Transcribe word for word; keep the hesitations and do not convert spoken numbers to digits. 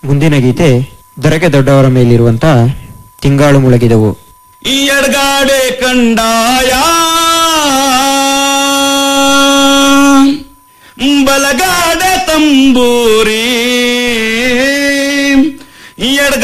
ಮುಂದಿನ ಗೀತೆ ದೊರಕೆ ದೊಡ್ಡವರ ಮೇಲಿರುವಂತ ತಿಂಗಾಳು ಮುಳಗಿದವು. ಈ ಎಡಗಾಡೆ ಕಂಡಾಯ ಬಲಗಾಡೆ ತಂಬೂರಿ ಎಡ